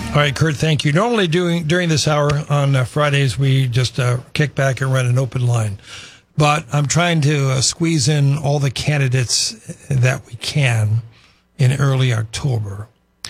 All right, Kurt, thank you. Normally during this hour on Fridays, we just kick back and run an open line. But I'm trying to squeeze in all the candidates that we can in early October.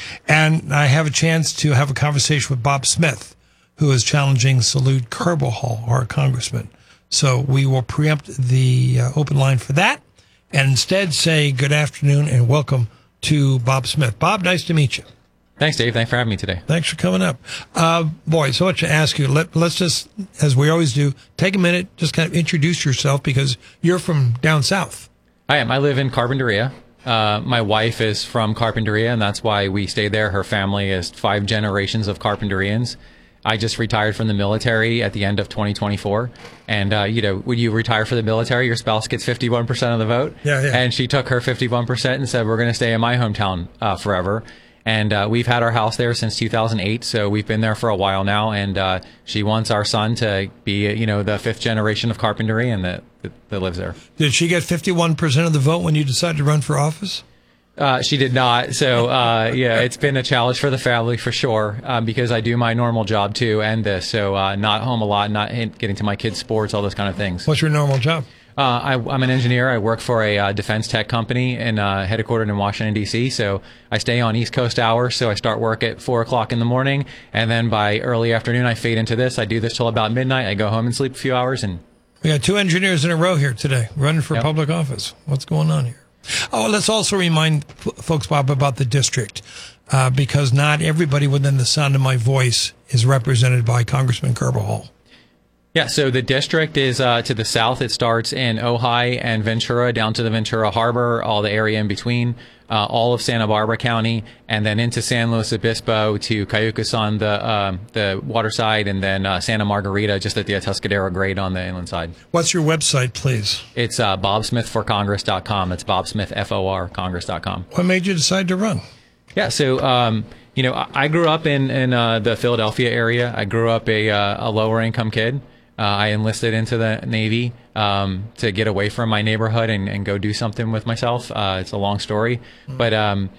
And I have a chance to have a conversation with Bob Smith, who is challenging Salud Kerbel, our congressman. So we will preempt the open line for that and instead say good afternoon and welcome to Bob Smith. Bob, nice to meet you. Thanks, Dave. Thanks for having me today. Thanks for coming up. Boy, so much to ask you. Let's just, as we always do, take a minute, just kind of introduce yourself because you're from down south. I am. I live in Carpinteria. My wife is from Carpinteria, and that's why we stay there. Her family is 5 generations of Carpinterians. I just retired from the military at the end of 2024. And, when you retire from the military, your spouse gets 51% of the vote. Yeah. And she took her 51% and said, we're going to stay in my hometown forever. And we've had our house there since 2008, so we've been there for a while now. And she wants our son to be, the 5th generation of Carpinterian that lives there. Did she get 51% of the vote when you decided to run for office? She did not. So, it's been a challenge for the family for sure, because I do my normal job too and this. So not home a lot, not getting to my kids' sports, all those kind of things. What's your normal job? I'm an engineer. I work for a defense tech company headquartered in Washington, D.C. So I stay on East Coast hours. So I start work at 4 o'clock in the morning. And then by early afternoon, I fade into this. I do this till about midnight. I go home and sleep a few hours. And we got 2 engineers in a row here today running for public office. What's going on here? Oh, let's also remind folks, Bob, about the district, because not everybody within the sound of my voice is represented by Congressman Kerbel. Yeah, so the district is to the south. It starts in Ojai and Ventura down to the Ventura Harbor, all the area in between, all of Santa Barbara County, and then into San Luis Obispo to Cayucas on the water side, and then Santa Margarita just at the Atascadero grade on the inland side. What's your website, please? It's bobsmithforcongress.com. It's bobsmithforcongress.com. What made you decide to run? Yeah, so I grew up in the Philadelphia area. I grew up a lower income kid. I enlisted into the Navy to get away from my neighborhood and go do something with myself. It's a long story, but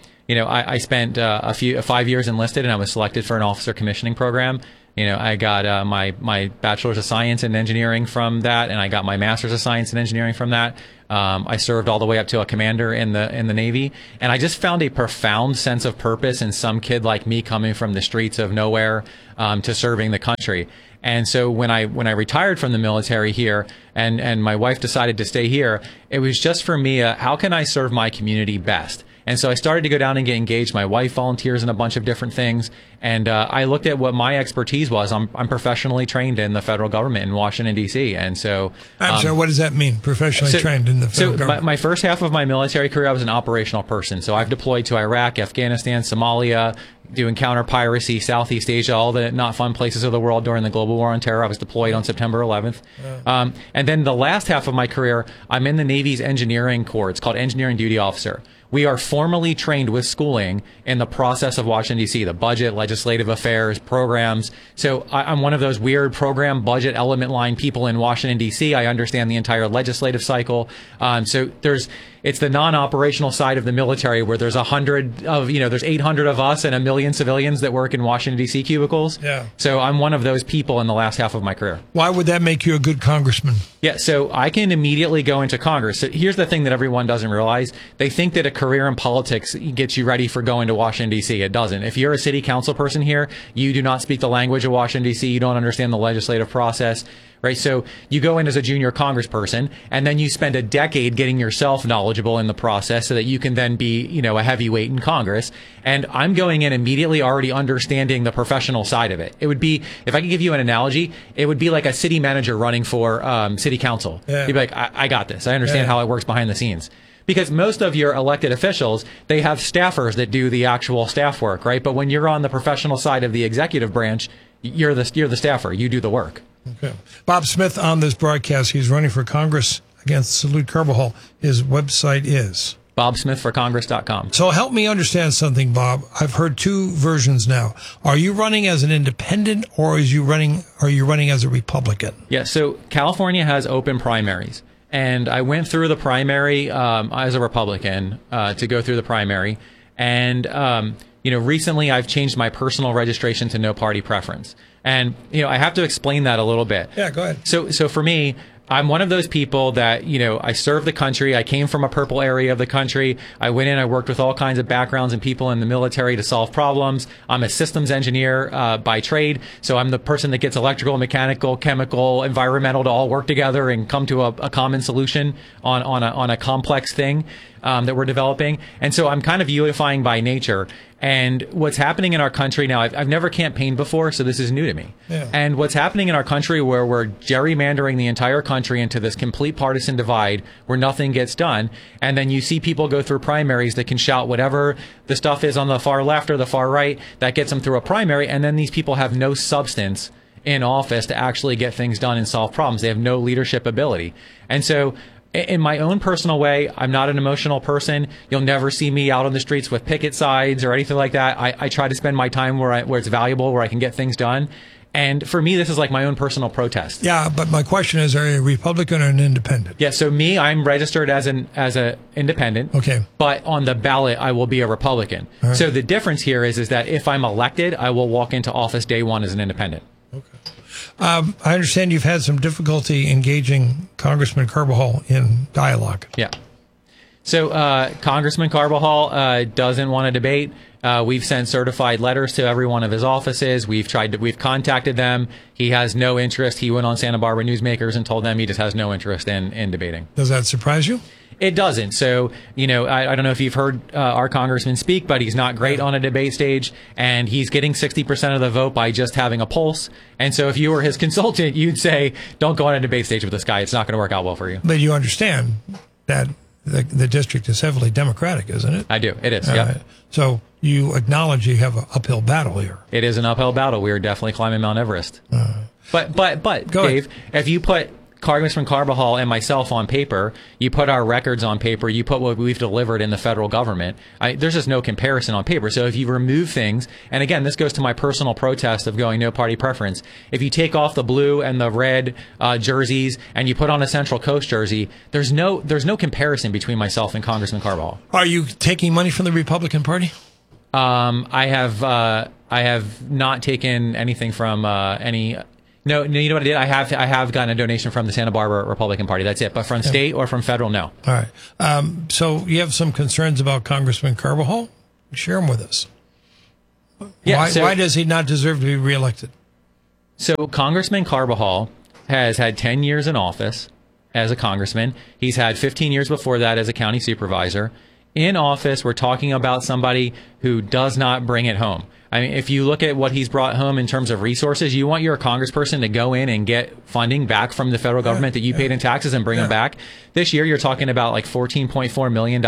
I spent 5 years enlisted, and I was selected for an officer commissioning program. I got my bachelor's of science in engineering from that, and I got my master's of science in engineering from that. I served all the way up to a commander in the Navy, and I just found a profound sense of purpose in some kid like me coming from the streets of nowhere to serving the country. And so when I retired from the military here and my wife decided to stay here, it was just for me, how can I serve my community best? And so I started to go down and get engaged. My wife volunteers in a bunch of different things. And I looked at what my expertise was. I'm professionally trained in the federal government in Washington, D.C. And so... I'm sorry, what does that mean, professionally trained in the federal government? My first half of my military career, I was an operational person. So I've deployed to Iraq, Afghanistan, Somalia, doing counter-piracy, Southeast Asia, all the not fun places of the world during the global war on terror. I was deployed on September 11th. Yeah. And then the last half of my career, I'm in the Navy's engineering corps. It's called Engineering Duty Officer. We are formally trained with schooling in the process of Washington, D.C., the budget, legislative affairs, programs. So I'm one of those weird program budget element line people in Washington, D.C. I understand the entire legislative cycle. It's the non-operational side of the military where there's 800 of us and 1 million civilians that work in Washington, D.C. cubicles. Yeah. So I'm one of those people in the last half of my career. Why would that make you a good congressman? Yeah, so I can immediately go into Congress. So here's the thing that everyone doesn't realize. They think that a career in politics gets you ready for going to Washington, D.C. It doesn't. If you're a city council person here, you do not speak the language of Washington, D.C. You don't understand the legislative process. Right, so you go in as a junior congressperson, and then you spend a decade getting yourself knowledgeable in the process so that you can then be, a heavyweight in Congress. And I'm going in immediately already understanding the professional side of it. It would be, if I could give you an analogy, it would be like a city manager running for city council. Yeah. You'd be like, I got this. I understand how it works behind the scenes. Because most of your elected officials, they have staffers that do the actual staff work, right? But when you're on the professional side of the executive branch, you're the staffer. You do the work. Okay. Bob Smith on this broadcast. He's running for Congress against Salud Kerbel. His website is bobsmithforcongress.com. So help me understand something, Bob. I've heard 2 versions now. Are you running as an independent, or are you running as a Republican? Yeah. So California has open primaries, and I went through the primary as a Republican to go through the primary, and recently I've changed my personal registration to no party preference. And, I have to explain that a little bit. Yeah, go ahead. So for me, I'm one of those people that, I serve the country. I came from a purple area of the country. I went in, I worked with all kinds of backgrounds and people in the military to solve problems. I'm a systems engineer by trade. So I'm the person that gets electrical, mechanical, chemical, environmental to all work together and come to a common solution on a complex thing that we're developing. And so I'm kind of unifying by nature. And what's happening in our country now, I've never campaigned before, so this is new to me. Yeah. And what's happening in our country where we're gerrymandering the entire country into this complete partisan divide where nothing gets done, and then you see people go through primaries that can shout whatever the stuff is on the far left or the far right, that gets them through a primary, and then these people have no substance in office to actually get things done and solve problems. They have no leadership ability. And so in my own personal way, I'm not an emotional person. You'll never see me out on the streets with picket signs or anything like that. I try to spend my time where it's valuable, where I can get things done. And for me, this is like my own personal protest. Yeah, but my question is, are you a Republican or an independent? Yeah, so me, I'm registered as a independent. Okay. But on the ballot, I will be a Republican. Right. So the difference here is that if I'm elected, I will walk into office day one as an independent. Okay. I understand you've had some difficulty engaging Congressman Carbajal in dialogue. Yeah. So Congressman Carbajal doesn't want to debate. We've sent certified letters to every one of his offices. We've contacted them. He has no interest. He went on Santa Barbara Newsmakers and told them he just has no interest in debating. Does that surprise you? It doesn't. So, I don't know if you've heard our congressman speak, but he's not great on a debate stage, and he's getting 60% of the vote by just having a pulse. And so if you were his consultant, you'd say, don't go on a debate stage with this guy. It's not going to work out well for you. But you understand that the district is heavily Democratic, isn't it? I do. It is, yeah. So you acknowledge you have an uphill battle here. It is an uphill battle. We are definitely climbing Mount Everest. But Dave, if you put Congressman Carbajal and myself on paper, you put our records on paper, you put what we've delivered in the federal government, there's just no comparison on paper. So if you remove things, and again, this goes to my personal protest of going no party preference, if you take off the blue and the red jerseys and you put on a Central Coast jersey, there's no comparison between myself and Congressman Carbajal. Are you taking money from the Republican Party? I have not taken anything from any. No, you know what I did? I have gotten a donation from the Santa Barbara Republican Party. That's it. But from state or from federal, no. All right. So you have some concerns about Congressman Carbajal? Share them with us. Yeah, why does he not deserve to be reelected? So Congressman Carbajal has had 10 years in office as a congressman. He's had 15 years before that as a county supervisor. In office, we're talking about somebody who does not bring it home. I mean, if you look at what he's brought home in terms of resources, you want your congressperson to go in and get funding back from the federal government that you paid in taxes and bring them back. This year, you're talking about like $14.4 million.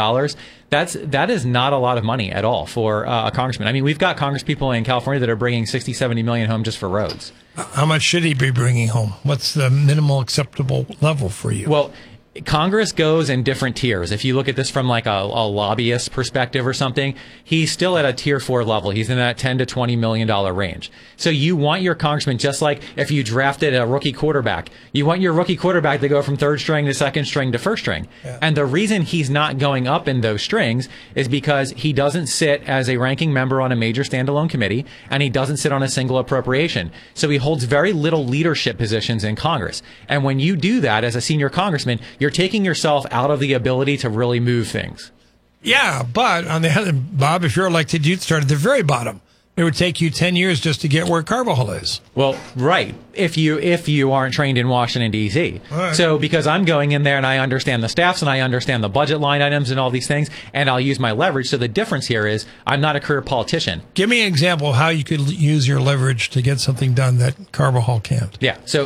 That is not a lot of money at all for a congressman. I mean, we've got congresspeople in California that are bringing 60, 70 million home just for roads. How much should he be bringing home? What's the minimal acceptable level for you? Well, Congress goes in different tiers. If you look at this from like a lobbyist perspective or something, he's still at a tier 4 level. He's in that $10 to $20 million range. So you want your congressman, just like if you drafted a rookie quarterback, you want your rookie quarterback to go from third string to second string to first string. Yeah. And the reason he's not going up in those strings is because he doesn't sit as a ranking member on a major standalone committee, and he doesn't sit on a single appropriation. So he holds very little leadership positions in Congress. And when you do that as a senior congressman, you're taking yourself out of the ability to really move things. Yeah, but on the other, Bob, if you're elected, you'd start at the very bottom. It would take you 10 years just to get where Carbajal is. Well, right. If you aren't trained in Washington, D.C. Right. So because I'm going in there and I understand the staffs and I understand the budget line items and all these things, and I'll use my leverage. So the difference here is I'm not a career politician. Give me an example of how you could use your leverage to get something done that Carbajal can't. Yeah. So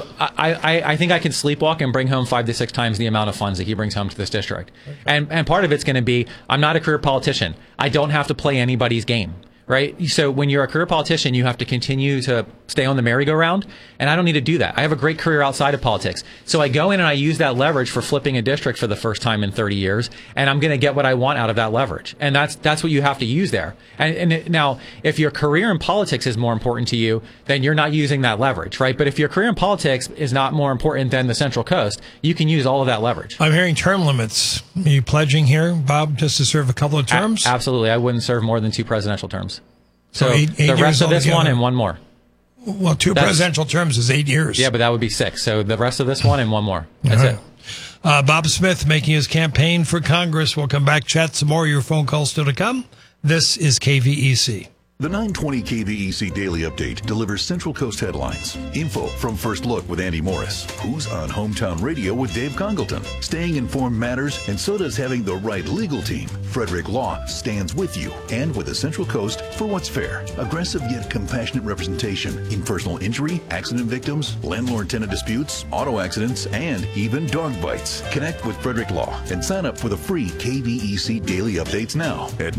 I think I can sleepwalk and bring home 5 to 6 times the amount of funds that he brings home to this district. Okay. And part of it's going to be I'm not a career politician. I don't have to play anybody's game. Right? So when you're a career politician, you have to continue to stay on the merry-go-round, and I don't need to do that. I have a great career outside of politics. So I go in and I use that leverage for flipping a district for the first time in 30 years, and I'm going to get what I want out of that leverage. And that's what you have to use there. Now, if your career in politics is more important to you, then you're not using that leverage, right? But if your career in politics is not more important than the Central Coast, you can use all of that leverage. I'm hearing term limits. Are you pledging here, Bob, just to serve a couple of terms? Absolutely. I wouldn't serve more than 2 presidential terms. So eight the rest years of this altogether. one and one more. Well, two presidential terms is 8 years. Yeah, but that would be 6. So the rest of this one and one more. That's it. Bob Smith making his campaign for Congress. We'll come back, chat some more. Your phone calls still to come. This is KVEC. The 920 KVEC Daily Update delivers Central Coast headlines. Info from First Look with Andy Morris. Who's on Hometown Radio with Dave Congleton. Staying informed matters, and so does having the right legal team. Frederick Law stands with you and with the Central Coast for what's fair. Aggressive yet compassionate representation in personal injury, accident victims, landlord-tenant disputes, auto accidents, and even dog bites. Connect with Frederick Law and sign up for the free KVEC Daily Updates now at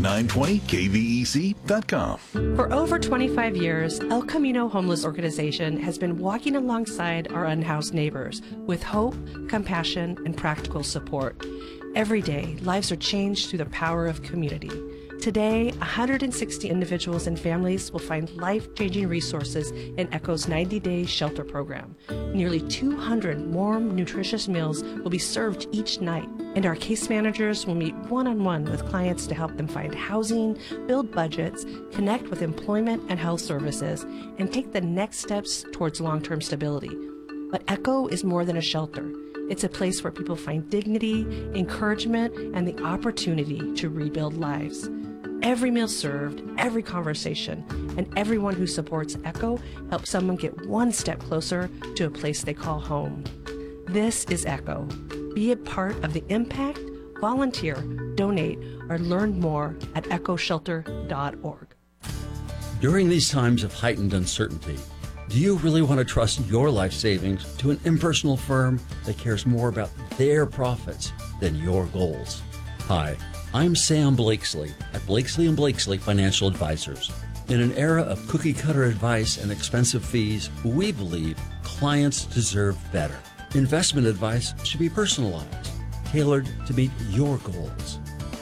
920kvec.com. For over 25 years, El Camino Homeless Organization has been walking alongside our unhoused neighbors with hope, compassion, and practical support. Every day, lives are changed through the power of community. Today, 160 individuals and families will find life-changing resources in ECHO's 90-day shelter program. Nearly 200 warm, nutritious meals will be served each night, and our case managers will meet one-on-one with clients to help them find housing, build budgets, connect with employment and health services, and take the next steps towards long-term stability. But ECHO is more than a shelter. It's a place where people find dignity, encouragement, and the opportunity to rebuild lives. Every meal served, every conversation, and everyone who supports ECHO helps someone get one step closer to a place they call home. This is ECHO. Be a part of the impact, volunteer, donate, or learn more at echoshelter.org. During these times of heightened uncertainty, do you really want to trust your life savings to an impersonal firm that cares more about their profits than your goals? Hi, I'm Sam Blakesley at Blakesley & Blakesley Financial Advisors. In an era of cookie-cutter advice and expensive fees, we believe clients deserve better. Investment advice should be personalized, tailored to meet your goals,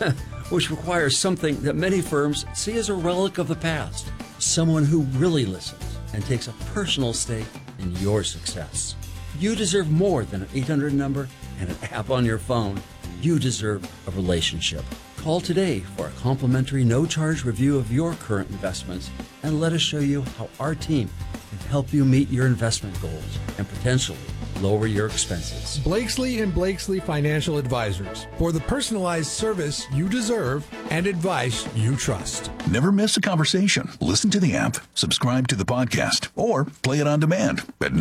which requires something that many firms see as a relic of the past, someone who really listens and takes a personal stake in your success. You deserve more than an 800 number and an app on your phone. You deserve a relationship. Call today for a complimentary no-charge review of your current investments and let us show you how our team can help you meet your investment goals and potentially lower your expenses. Blakesley & Blakesley Financial Advisors, for the personalized service you deserve and advice you trust. Never miss a conversation. Listen to the app, subscribe to the podcast, or play it on demand at